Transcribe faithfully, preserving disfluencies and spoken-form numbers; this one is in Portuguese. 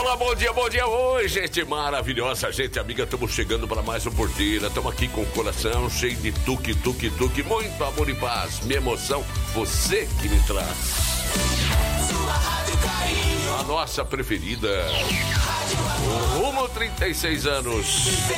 Olá, bom dia, bom dia. Oi, gente maravilhosa, gente amiga, estamos chegando para mais um Porteira. Estamos aqui com o coração cheio de tuque, tuque, tuque, muito amor e paz. Minha emoção, você que me traz. Sua Rádio Carinho. A nossa preferida. O Rumo trinta e seis anos.